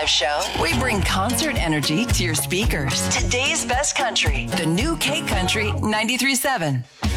live show, we bring concert energy to your speakers. Today's best country, the new K Country 93.7.